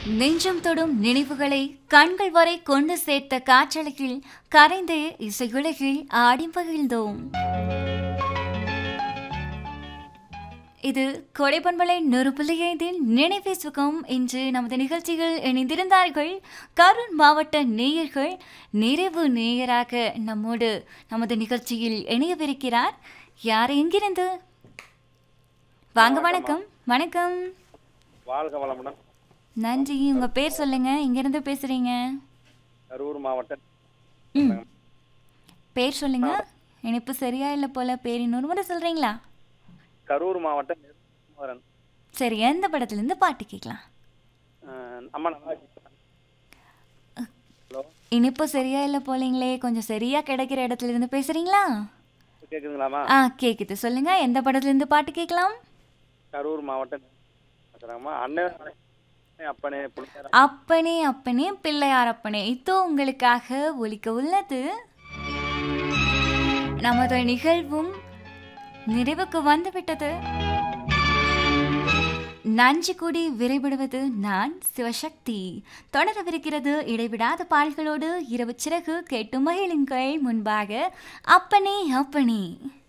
நெஞ்சம் தொடும் நினைவுகளை கண்கள் வரை கொண்டு சேர்த்த காற்றலையில் கரைந்து இசையுலகில் ஆடி மகிழ்ந்தோம். இது கொடைப்பண்பலை 100.5 நினைவே சுகம். இன்று நமது நிகழ்ச்சியில் இணைந்திருந்தார்கள் கரூர் மாவட்ட நேயர்கள். நிறைவு நேயராக நம்மோடு நமது நிகழ்ச்சியில் இணையவிருக்கிறார். யார் எங்கிருந்து? வாங்க. வணக்கம். வணக்கம். வாழ்க வளமுடன். நன்றி. உங்க பேர் சொல்லுங்க. எங்கிருந்து பேசுறீங்க? கரூர் மாவட்டம். பேர் சொல்லுங்க. இணைப்பு சரியா இல்ல போல. பேர் இன்னொரு முறை சொல்றீங்களா? கரூர் மாவட்டம் நெருங்குமரன். சரி, எந்த படத்துல இருந்து பாட்டு கேட்கலாம்? அம்மா நல்லா இருக்கீங்களா? ஹலோ, இனிப்பு சரியா இல்ல போலீங்களே. கொஞ்சம் சரியா கிடைக்கிற இடத்துல இருந்து பேசுறீங்களா? கேக்குதுங்களாமா? கேக்குது. சொல்லுங்க, எந்த படத்துல இருந்து பாட்டு கேட்கலாம்? கரூர் மாவட்டம் அண்ணன் அப்பனே பிள்ளையார். அப்பனே அப்பனே பிள்ளையார் அப்பனே. இதோ உங்களுக்காக ஒலிக்க உள்ளது. நமது நிகழ்வும் நிறைவுக்கு வந்துவிட்டது. நன்றி கூடி விரைவிடுவது நான் சிவசக்தி. தொடரவிருக்கிறது இடைவிடாத பாடல்களோடு இரவு சிறகு கேட்டு மகிழுங்கள். முன்பாக அப்பனே அப்பனே.